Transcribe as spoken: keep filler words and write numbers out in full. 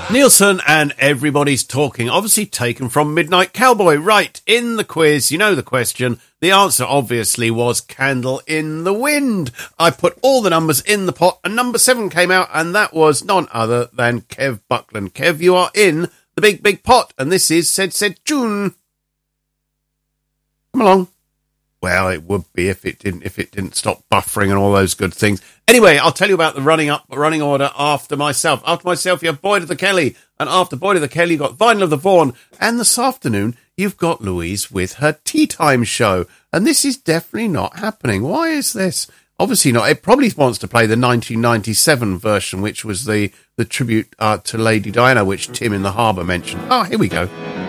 Nielsen and Everybody's Talking, obviously taken from Midnight Cowboy. Right, in the quiz, you know the question. The answer obviously was Candle in the Wind. I put all the numbers in the pot and number seven came out, and that was none other than Kev Buckland. Kev, you are in the big, big pot, and this is Said Said June. Come along. Well, it would be if it didn't if it didn't stop buffering and all those good things. Anyway, I'll tell you about the running up running order after myself. After myself, you have Boyd of the Kelly, and after Boyd of the Kelly, you've got Vinyl of the Vaughan, and this afternoon you've got Louise with her Tea Time show, and this is definitely not happening. Why is this? Obviously not. It probably wants to play the nineteen ninety-seven version, which was the the tribute uh, to Lady Diana, which Tim in the Harbour mentioned. Oh, here we go.